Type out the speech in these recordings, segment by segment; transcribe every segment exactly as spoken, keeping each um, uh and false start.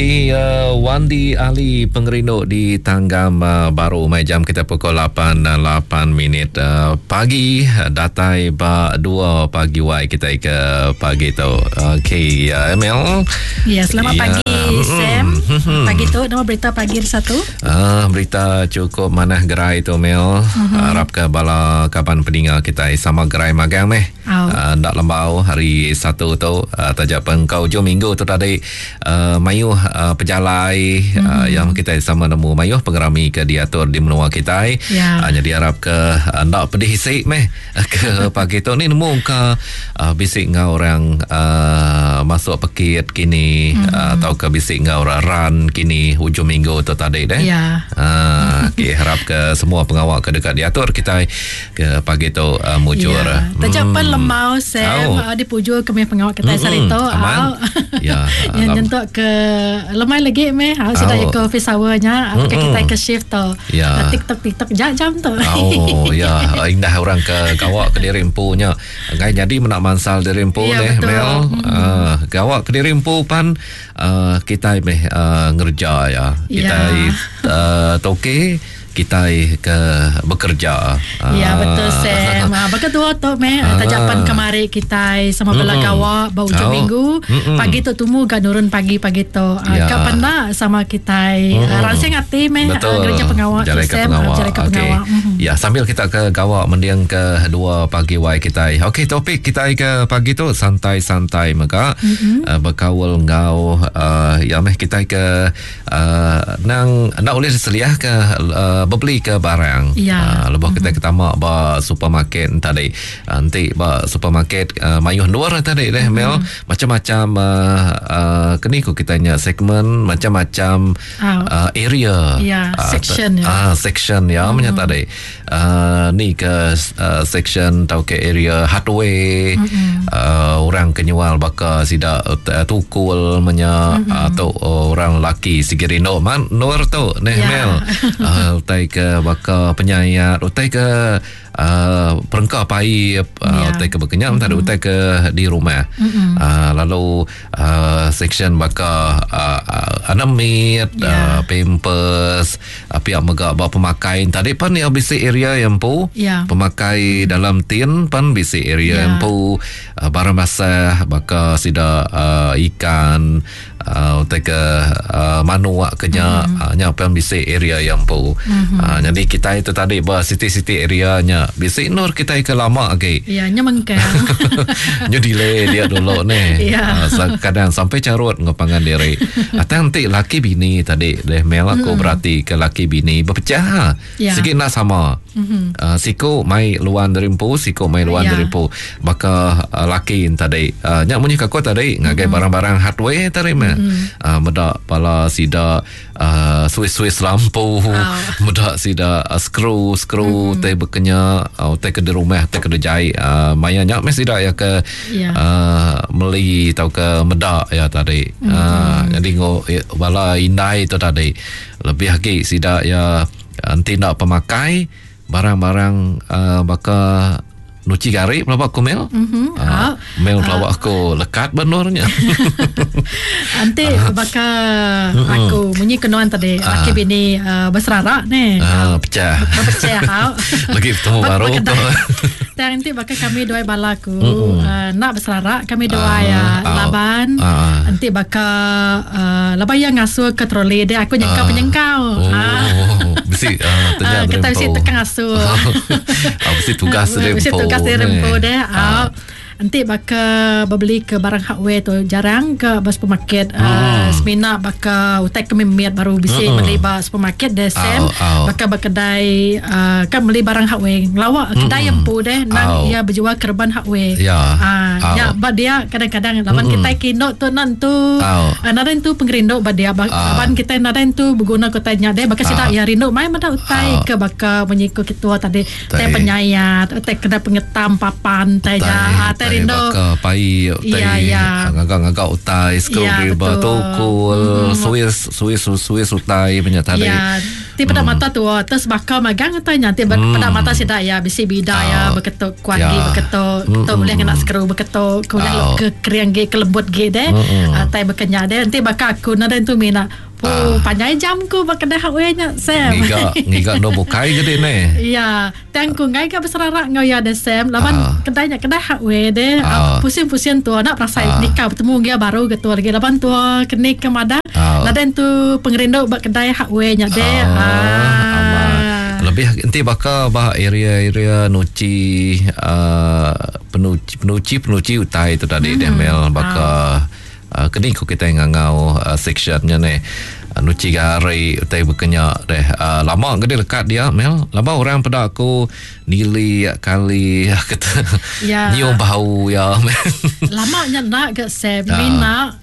Okey, uh, Wandi ahli pengerinduk di Tanggam uh, baru mai jam kita pukul lapan minit uh, pagi. Datai ba dua pagi wai kita ke pagi tu. Okey, uh, Mel. Ya, selamat ya. pagi Sam. Mm-hmm. Pagi tu nama berita pagi satu. Uh, berita cukup manah gerai tu Mel. Mm-hmm. Harap ke bala kapan pendengar kita sama gerai magang meh. Oh. Uh, ndak lembau hari satu tu uh, tajak pengkau jom minggu tu tadi uh, mayuh uh, pejalai mm-hmm. uh, yang kita sama nemu mayuh pengerami ke diatur di menua kita. Yeah. Uh, jadi harap ke uh, ndak pedih hisik meh ke pagi tu ni nemu ke uh, bisik ngau orang uh, masuk pekit kini mm-hmm. uh, atau ke bisik ngau orang ran kini hujung minggu tu tadi deh. Yeah. Uh, okay, harap ke semua pengawal ke dekat diatur kita ke pagi tu uh, mujur. Yeah. Tajak hmm. lemau Sam oh. uh, dipuju ke pengawal kita mm-hmm. sarito au. Ya. Yang jentuk ke lemai lagi meh au sudah oh. ke office hour-nya mm-hmm. kita ke shift tu. Yeah. Uh, TikTok TikTok jam-jam tu. Oh ya, indah orang ke gawak ke Dirimpu-nya. Ngai jadi menak mansal Dirimpu yeah, deh Mel. Mm-hmm. Uh, gawak ke Dirimpu pan uh, kita meh uh, ngerja ya. Kita yeah. uh, toke kita ke bekerja. Ya, betul Sam. Baka tu tu meh tajapan kemari kita sama bela gawak bau hujung minggu. Pagi tu tumu ga nurun pagi-pagi tu. Kapan dah sama kita ransing ati meh gereja pengawal Sam, gereja pengawal. Ya, sambil kita ke gawak mendiang ke dua pagi wai kita. Okey, topik kita ke pagi tu santai-santai mega berkawal ngau ya meh kita ke nang nak boleh seliah ke berbeli ke barang. Ya. Uh, lepas kita mm-hmm. ketamak ba supermarket tadi. Nanti ba supermarket uh, mayuh luar tadi deh mm-hmm. Mel. Macam-macam uh, uh, kini ku kita nya segmen macam-macam oh. uh, area. Ya, uh, section t- ya. Ah, section ya mm-hmm. menyata tadi. Uh, ni ke uh, section tau ke area hardware. Mm-hmm. Uh, orang kenyual baka sida uh, tukul menya mm-hmm. atau uh, orang laki sigirindo man luar tu neh yeah. Mel. Uh, utai ke baka penyayat, utai ke uh, perengkah pai, uh, yeah. utai ke berkenyam, mm-hmm. utai ke di rumah. Mm-hmm. Uh, lalu uh, section baka uh, uh, anamit, yeah. uh, pampers, uh, pihak megak bawa pemakai. Tadi pan ni bisi area yang pu, yeah. pemakai dalam tin pan bisi area yeah. yang pu, uh, barang basah baka sida uh, ikan, uh, utai ke uh, manuak kenya, mm-hmm. uh, nyapan bisi area yang pu. Mm-hmm. Uh, jadi kita itu tadi bah city-city area-nya bisi nur kita ke lama lagi. Ya, nyemengkang. Nyo delay dia dulu ni. Ya. Uh, kadang sampai carut ngopangan diri. Atau nanti laki bini tadi deh Mel aku mm-hmm. berarti ke laki bini berpecah. Ya. Sikit nak sama. Mm-hmm. Uh, siku mai luan Dirimpu, siku mai luan ya. Dirimpu. Baka uh, laki tadi uh, nyak munyi kako tadi ngagai mm-hmm. barang-barang hardware tadi mah. Mm-hmm. Uh, medak pala sida uh, Swiss-Swiss lampu. Oh. Mudah sida uh, screw screw mm-hmm. teh bekenya uh, teh ke di rumah teh ke di jahit uh, mayanya mesti dak ya ke yeah. uh, meli tau ke medak ya tadi mm-hmm. uh, jadi ngo bala indai tu tadi lebih lagi sida ya nanti nak pemakai barang-barang uh, baka nuci gari pelawak aku Mel mm-hmm. uh, Mel pelawak uh, aku lekat benurnya nanti uh, baka uh, aku bunyi kenuan tadi uh, laki bini uh, berserarak ni uh, uh, pecah pecah lagi bertemu baru nanti baka kami doai balaku uh-uh. uh, nak berserarak kami doai uh, uh, laban uh, nanti baka uh, laban yang ngasuh ke troli dia aku nyengkau uh, penyengkau oh, uh. Bisi uh, uh, kita mesti tekan ngasuh uh, bisi tugas uh, bisi tugas Dirimpu deh uh. Nanti baka berbeli ke barang hardware tu jarang ke bas supermarket hmm. uh, semina baka utai ke mimiat baru bisa uh-uh. beli bas supermarket deh Sam baka berkedai uh, kan beli barang hardware ngelawak uh-uh. kedai yang pu deh nang ia berjual kerban hardware ya uh, ya bad dia kadang-kadang lawan uh-uh. kita kino tu nan tu uh, nadan tu pengerindo bad dia lawan kita nadan tu berguna kotanya deh baka sida ya rindo mai mada utai ke baka menyiko ketua tadi teh penyayat utai kedai pengetam papan teh ja rindo baka pai utai ngagak-ngagak utai screw driver tukul Swiss Swiss Swiss utai punya tadi Ti pada mata tu terus bakal magang tanya ti pada mata sidak ya bisi bidaya beketuk kuagi beketuk tu boleh kena skru beketuk boleh ke kriang ge kelembut ge deh tai bekenya deh nanti bakal aku nada tu mina Oh, panjang jam ku bakal dah we nya Sam. Ngiga ngiga no bukai gede ne. Ya, tangku ngai ka besararak ngau ya de Sam. Laban kedai nya kedai hak we de pusing-pusing tu nak perasai nikah bertemu dia baru gitu lagi laban tu kenik ke mada. Ladan tu pengerindau bak kedai hak we nya de. Ah. Lebih nanti bakal bah area-area nuci uh, penuci penuci penuci utai tu tadi hmm. Demel bakal uh, kini ko kita ngangau uh, sectionnya ne uh, nuci gari utai bekenya deh uh, lama gede lekat dia Mel lama orang pada aku nili kali kata ya. Nyium bau ya lama nya nak ke Sam mina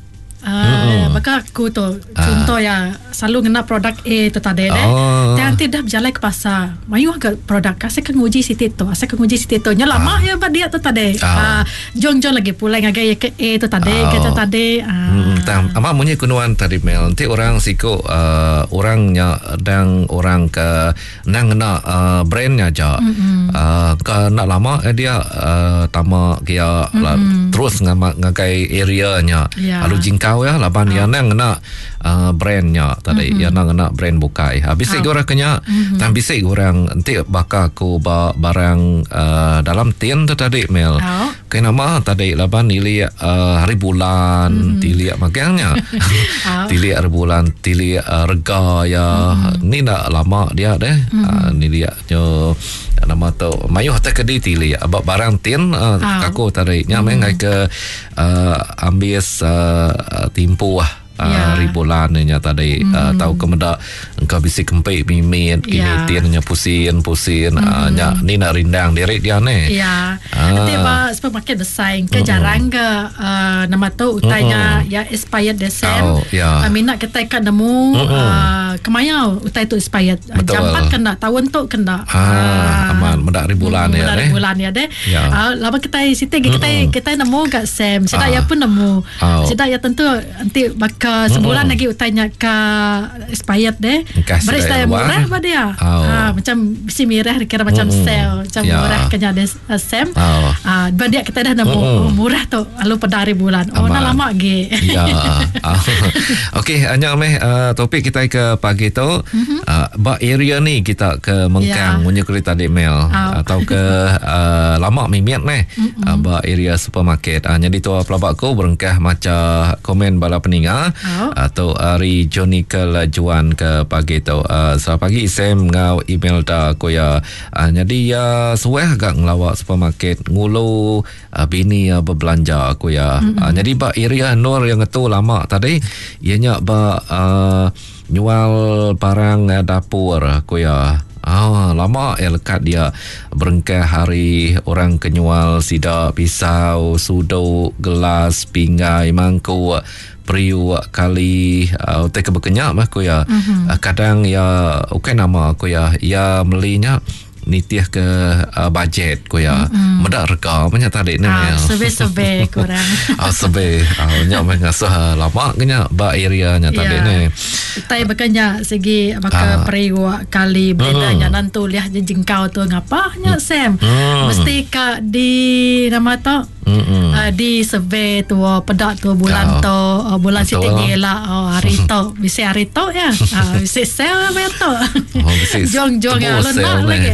Uh, maka aku tu contoh ya selalu kena produk A tu tadi deh. Oh. Nanti dah berjalan ke pasar. Mayu agak produk saya kan nguji situ tu. Saya kan nguji situ tu. Nya lama ya bad dia tu tadi. Ah, jong-jong lagi pula ngagai ya ke A tu tadi, oh. Kata tadi. Ah. Hmm, ama punya kunuan tadi Mel. Nanti orang siko uh, orangnya dan orang ke nang nak uh, brandnya aja. Mm-hmm. Uh, ke nak lama eh, dia uh, tama dia mm-hmm. terus ngagai area-nya. Yeah. Lalu jingka kau ya laban oh. yang nang nak uh, brandnya tadi mm-hmm. yang nang nak brand bukai habis oh. orang kenya mm-hmm. dan bisa orang nanti bakal aku bawa barang uh, dalam tin tu tadi Mel oh. kena mah tadi laban dilihat uh, hari bulan mm-hmm. dilihat magangnya oh. dilihat hari bulan dilihat uh, rega ya mm-hmm. ni nak lama dia deh mm-hmm. uh, ni lihatnya nama tu mayu hotel kedi tili abak barang tin uh, oh. aku tadi nya mm. mengai ke uh, ambil uh, timpu lah uh, yeah. ribulan nya tadi mm. uh, tahu kemeda engkau bisi kempik mimit kini yeah. tinnya pusin pusin mm. uh, nya ni nak rindang diri dia ne ya nanti ba supermarket besar ke jarang ke uh, nama tu utainya mm. ya expired desem oh, yeah. uh, minat kita kan nemu mm. uh, kemayau utai tu expired jampat kena tahun tu kena ah, aman mendak ribulan hmm, ya deh ribulan ya deh ya. uh, lama kita situ kita mm-hmm. kita nemu kat Sam sedak ah. ya pun nemu oh. sedak ya tentu nanti bakal sebulan mm-hmm. lagi utainya ke expired deh beris saya murah pada dia oh. uh, macam bisi mirah kira macam mm-hmm. sale macam ya. Murah kenya ada uh, Sam oh. uh, dia kita dah nemu mm-hmm. oh, murah tu lalu pada ribulan oh nak lama lagi ya oh. Okey hanya meh uh, topik kita ke pagi tu mm-hmm. uh, ba area ni kita ke Mengkang punya yeah. kereta di Mel oh. atau ke uh, lama mimiat ni mm-hmm. uh, ba area supermarket uh, jadi tu pelabak ko berengkah macam komen bala peninga oh. atau hari uh, Johnny ke lajuan ke pagi tu uh, selamat pagi Sam ngau email dah ko ya uh, jadi ya uh, suwe agak ngelawak supermarket ngulu uh, bini uh, berbelanja ko ya mm-hmm. uh, jadi ba area Nur yang itu lama tadi ianya ba uh, jual barang uh, dapur ko ya ah lama ya lekat dia berengkah hari orang kenyual sida pisau sudu gelas pinggai mangkuk periu kali uh, teka berkenyak mah ko ya mm-hmm. uh, kadang ya okey nama ko ya ya melinya nitiah ke uh, budget ko ya mm-hmm. medak rega banyak tadi ni ah, sebe-sebe kurang ah sebe ah nya mengasah lama kenya ba area nya tadi yeah. ni tai bakanya segi bakal ah. periwa kali bedanya mm. nantu lihat jengkau tu ngapa nya Sam mm. mesti ka di nama tu uh, di sebe tu pedak tu bulan oh. tu uh, bulan siti gela oh, hari tu bisa hari tu ya uh, bisa sel betul oh, jong-jong ya lenak lagi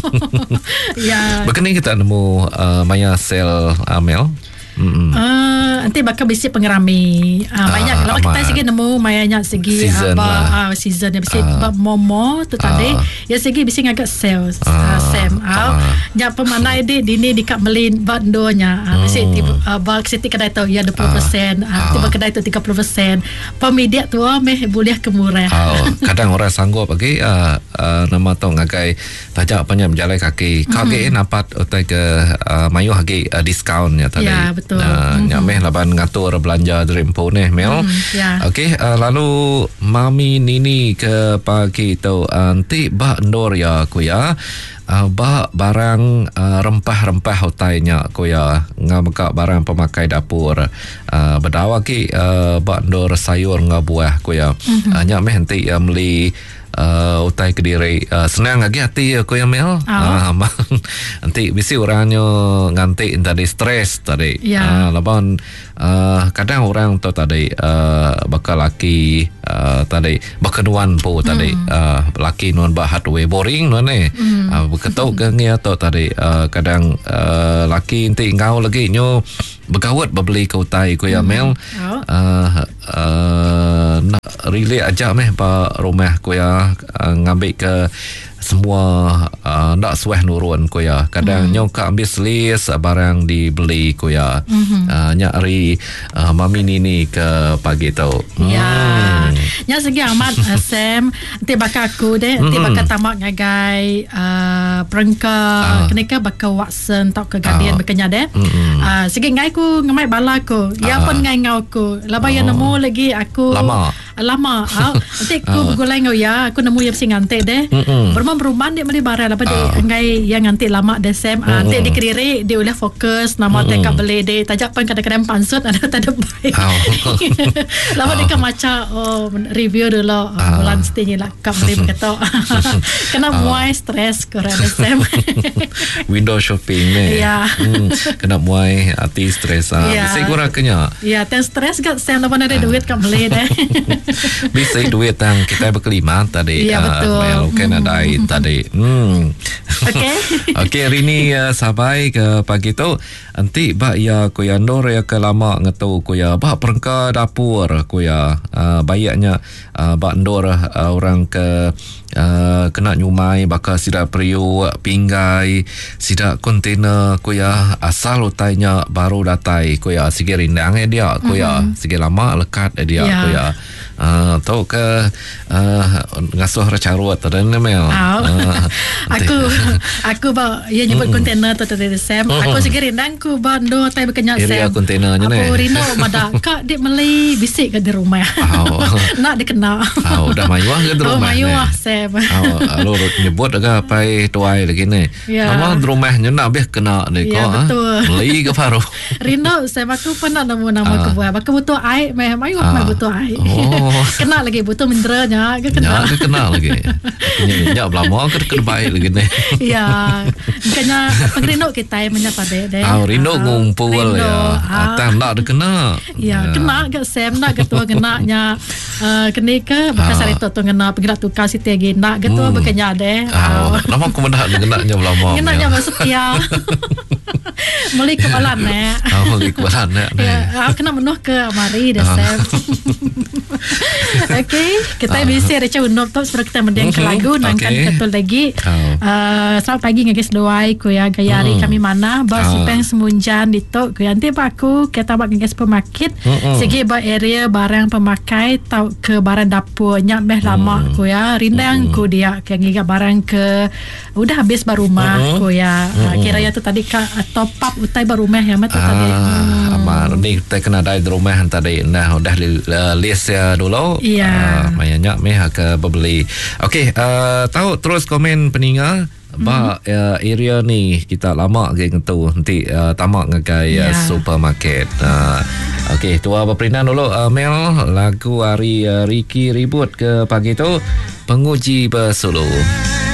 ya. Begini kita nemu uh, maya sel Amel. Mm-hmm. Uh, nanti bakal bisi pengerami uh, banyak uh, kalau kita segi nemu mayanya segi season apa lah. uh, season ya bisi uh, momo tu tadi uh, ya segi bisi ngagak sales uh, uh, Sam uh, nya pemanai di dini dikat melin bandonya uh, bisi uh, bak siti kedai tu ya dua puluh peratus uh, tiba kedai tu tiga puluh peratus pemidik tu meh boleh kemurah uh, kadang orang sanggup bagi uh, uh, nama tu ngagai banyak banyak berjalan kaki kaki mm-hmm. dapat utai ke uh, mayu hagi uh, diskaun ya tadi ya, betul. Nah, mm-hmm. nyameh laban ngatur belanja drempo ni Mel. Mm, yeah. Okey, uh, lalu mami nini ke pagi tu nanti uh, ba ndor ya ku ya. Uh, ba barang uh, rempah-rempah hotainya ku ya ngamaka barang pemakai dapur uh, berdawa ki uh, ba ndor sayur ngabuah ku ya. Mm-hmm. Uh, nyameh nanti uh, meli uh, utai Kediri uh, senang lagi hati aku yang Mel. Ah, uh, nanti bisi orangnya nganti tadi stres tadi. Yeah. Uh, laban uh, kadang orang tu tadi uh, bakal laki uh, tadi bakanuan po tadi mm. uh, laki nuan bahat we boring nuan eh. Mm. Uh, berketuk gengnya tu tadi uh, kadang uh, laki nanti ngau lagi nyo bergawat berbeli ke utai ku ya Mel. Oh. Uh, uh, nak really ajak meh pa rumah ku ya uh, ngambil ke semua uh, nak suah nurun ku ya kadang mm. nyok ambil selis barang dibeli ku ya mm-hmm. uh, nyari uh, mami nini ke pagi tu ya mm. nya segi amat uh, Sam nanti bakal aku deh nanti mm. bakal tamak ngagai uh, perengka uh. kenika bakal Watson tak ke Guardian uh. bekenya deh mm-hmm. uh, segi ngai ku ngamai bala ku ya uh. pun ngai ngau ku laba oh. yang nemu lagi aku lama lama uh, nanti aku uh. bergulai ngau ya aku nemu yang sing ngante deh mm-hmm. perumahan dia beli barang apa dia uh. ngai yang nanti lama desem uh, nanti di keriri dia boleh fokus nama mm-hmm. teka beli dia tajak pun kadang-kadang pansut ada tak ada baik oh. lama uh. dia kan macam oh, review dulu uh. bulan setengah lah kap beli berkata kena uh. muai stres korang desem window shopping ni ya hmm, kena muai hati stres ah yeah. Bisa kurang kenya ya ten stres kat sen lepas ada duit kap beli deh bisa duit yang kita berkelima tadi ya uh, betul kan ada tadi Hmm. Okey. Okey, hari ni uh, sampai ke pagi tu. Nanti bak ya ku ya ndor ya ke lama ngatu ku ya bak perengka dapur ku ya uh, bayaknya uh, bak ndor uh, orang ke uh, kena nyumai bakal sidak periu pinggai sidak kontainer ku ya asal utainya baru datai ku ya sige rindang eh dia ku ya mm-hmm. sige lama lekat eh dia yeah. ku ya uh, tau ke uh, ngasuh racarut dan Mel. Oh. Uh, aku aku ba ya nyebut mm-hmm. kontainer tu tadi Sam. Mm-hmm. Aku sige rindang ku bando tai berkenyak Sam. Area kontainernya ni. Aku rino mada kak dik meli bisik ke di rumah. Oh. Nak dikenal. Oh, dah mayuah ke di rumah. Oh, mayuah Sam. Oh, lu nyebut agak pai tuai lagi ni. Ya. Nama rumahnya nak beh kena ni ya, kau. Betul. Meli ke baru. Rino Sam aku pernah nemu nama uh. kebuah. Aku butuh air, meh mayuah uh. butuh air. Oh. Kena lagi butuh minderanya ke kena. Ya, kena lagi. Nya belama ke kena baik lagi ni. Ya. Kena pengrino kita menyapa deh deh. Ah, Rino ngumpul ya. Atang nak ada kena. Ya, kena ke Sam nak ketua kenanya. Uh, kenika bakal sari tu tu kena pengira tukar si tegi nak ketua bekenya deh. Ah, nama aku mendak kenanya belama. Kenanya setia. Muli kepala nek. Ah, muli kepala nek. Ya, kena menuh ke mari deh Sam. Okey, kita bisa reca unop tu sebelum kita mendiang ke lagu nangkan ketul lagi. Selamat pagi guys doai ku ya gayari kami mana ba supeng semunjan ditok ku nanti pak aku kita bak guys pemakit segi ba area barang pemakai tau ke barang dapur nyak beh lama ku ya rindang ku dia ke ngiga barang ke udah habis baru rumah ku ya kira ya tu tadi ka top up utai baru rumah ya mata tadi amar ni kita kena dai rumah tadi nah udah list ya dulu ya mayanya meh ke beli okey tahu terus komen peningal ba mm-hmm. uh, area ni kita lama geng tu nanti uh, tamak ngagai yeah. uh, supermarket. Uh, Okey, tua berperindan dulu uh, Mel lagu hari uh, Ricky Ribut ke pagi tu penguji bersolo.